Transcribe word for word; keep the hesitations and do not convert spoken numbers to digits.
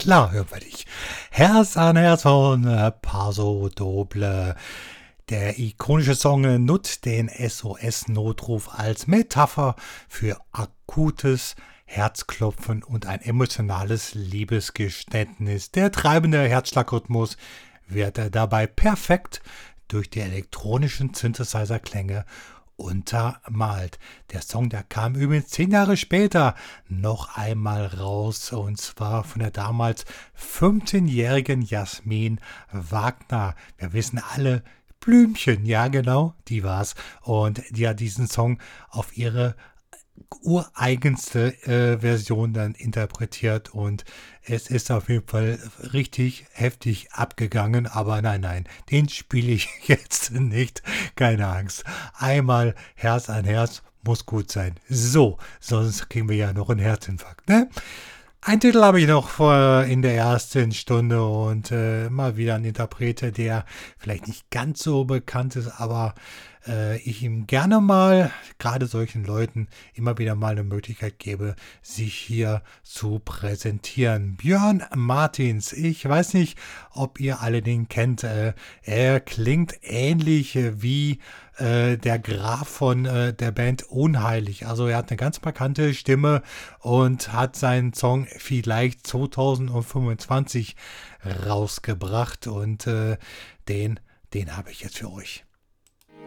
klar hören wir dich. Herz an Herz von äh, Paso Doble. Der ikonische Song äh, nutzt den S O S-Notruf als Metapher für akutes Herzklopfen und ein emotionales Liebesgeständnis. Der treibende Herzschlagrhythmus wird äh, dabei perfekt durch die elektronischen Synthesizer-Klänge untermalt. Der Song, der kam übrigens zehn Jahre später noch einmal raus, und zwar von der damals fünfzehnjährigen Jasmin Wagner. Wir wissen alle, Blümchen, ja genau, die war's. Und die hat diesen Song auf ihre ureigenste äh, Version dann interpretiert, und es ist auf jeden Fall richtig heftig abgegangen, aber nein, nein, den spiele ich jetzt nicht, keine Angst. Einmal Herz an Herz muss gut sein. So, sonst kriegen wir ja noch einen Herzinfarkt, ne? Ein Titel habe ich noch vor in der ersten Stunde, und äh, mal wieder ein Interprete, der vielleicht nicht ganz so bekannt ist, aber äh, ich ihm gerne mal, gerade solchen Leuten, immer wieder mal eine Möglichkeit gebe, sich hier zu präsentieren. Björn Martins, ich weiß nicht, ob ihr alle den kennt. Äh, er klingt ähnlich äh, wie äh, der Graf von äh, der Band Unheilig. Also er hat eine ganz markante Stimme und hat seinen Song vielleicht zweitausendfünfundzwanzig rausgebracht, und äh, den, den habe ich jetzt für euch.